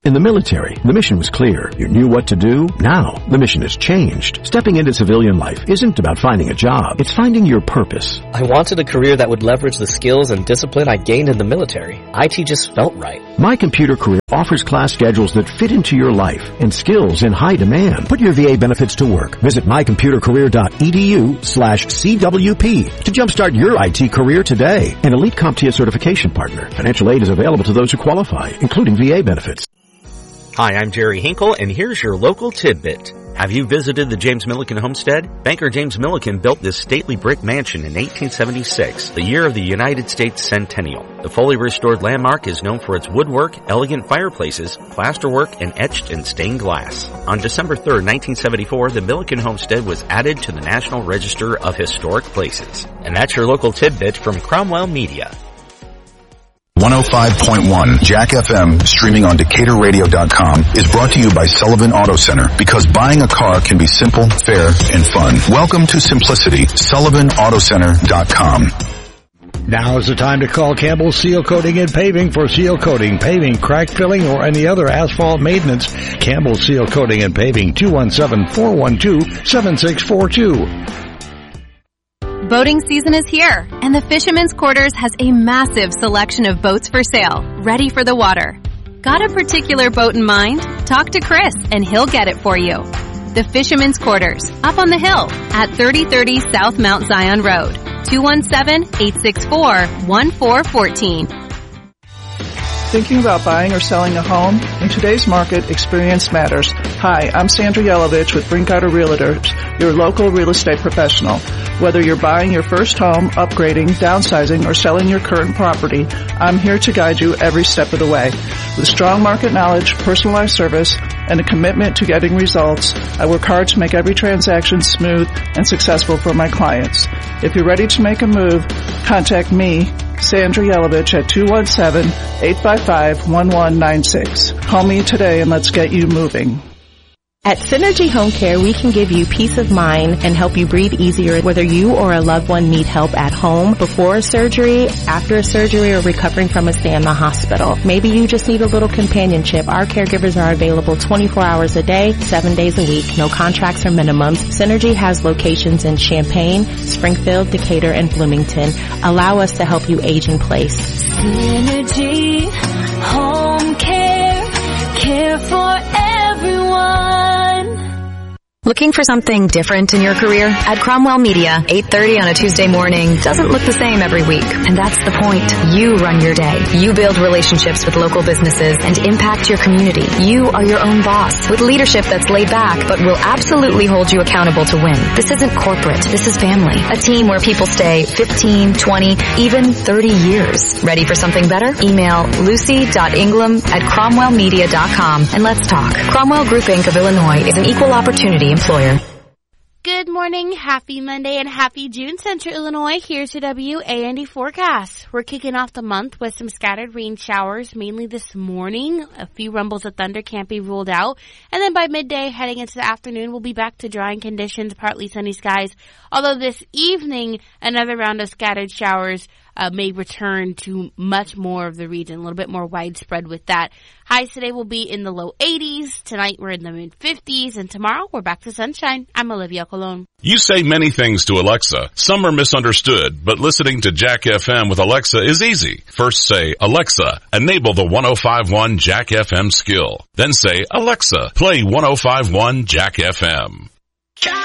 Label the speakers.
Speaker 1: In the military, the mission was clear. You knew what to do. Now, the mission has changed. Stepping into civilian life isn't about finding a job. It's finding your purpose.
Speaker 2: I wanted a career that would leverage the skills and discipline I gained in the military. IT just felt right.
Speaker 1: My Computer Career offers class schedules that fit into your life and skills in high demand. Put your VA benefits to work. Visit mycomputercareer.edu/CWP to jumpstart your IT career today. An elite CompTIA certification partner. Financial aid is available to those who qualify, including VA benefits.
Speaker 3: Hi, I'm Jerry Hinkle, and here's your local tidbit. Have you visited the James Milliken homestead? Banker James Milliken built this stately brick mansion in 1876, the year of the United States centennial. The fully restored landmark is known for its woodwork, elegant fireplaces, plasterwork, and etched and stained glass. On December 3, 1974, the Milliken homestead was added to the National Register of Historic Places. And that's your local tidbit from Cromwell Media.
Speaker 4: 105.1 Jack FM, streaming on DecaturRadio.com, is brought to you by Sullivan Auto Center, because buying a car can be simple, fair, and fun. Welcome to simplicity. SullivanAutoCenter.com.
Speaker 5: Now is the time to call Campbell Seal Coating and Paving for seal coating, paving, crack filling, or any other asphalt maintenance. Campbell Seal Coating and Paving, 217-412-7642.
Speaker 6: Boating season is here, and the Fisherman's Quarters has a massive selection of boats for sale, ready for the water. Got a particular boat in mind? Talk to Chris, and he'll get it for you. The Fisherman's Quarters, up on the hill at 3030 South Mount Zion Road, 217-864-1414.
Speaker 7: Thinking about buying or selling a home? In today's market, experience matters. Hi, I'm Sandra Yelovich with Brinkotter Realtors, your local real estate professional. Whether you're buying your first home, upgrading, downsizing, or selling your current property, I'm here to guide you every step of the way. With strong market knowledge, personalized service, and a commitment to getting results, I work hard to make every transaction smooth and successful for my clients. If you're ready to make a move, contact me, Sandra Yelovich, at 217-855-1196. Call me today and let's get you moving.
Speaker 8: At Synergy Home Care, we can give you peace of mind and help you breathe easier whether you or a loved one need help at home, before a surgery, after a surgery, or recovering from a stay in the hospital. Maybe you just need a little companionship. Our caregivers are available 24 hours a day, 7 days a week. No contracts or minimums. Synergy has locations in Champaign, Springfield, Decatur, and Bloomington. Allow us to help you age in place.
Speaker 9: Synergy Home Care, care for everyone.
Speaker 10: Looking for something different in your career? At Cromwell Media, 8:30 on a Tuesday morning doesn't look the same every week. And that's the point. You run your day. You build relationships with local businesses and impact your community. You are your own boss, with leadership that's laid back but will absolutely hold you accountable to win. This isn't corporate. This is family. A team where people stay 15, 20, even 30 years. Ready for something better? Email lucy.ingram@cromwellmedia.com and let's talk. Cromwell Group Inc. of Illinois is an equal opportunity employer.
Speaker 11: Good morning, happy Monday, and happy June, Central Illinois. Here's your WAND forecast. We're kicking off the month with some scattered rain showers, mainly this morning. A few rumbles of thunder can't be ruled out. And then by midday, heading into the afternoon, we'll be back to drying conditions, partly sunny skies. Although this evening, another round of scattered showers may return to much more of the region, a little bit more widespread with that. Highs today will be in the low 80s. Tonight we're in the mid-50s, and tomorrow we're back to sunshine. I'm Olivia Colon.
Speaker 12: You say many things to Alexa. Some are misunderstood, but listening to Jack FM with Alexa is easy. First say, Alexa, enable the 105.1 Jack FM skill. Then say, Alexa, play 105.1 Jack FM.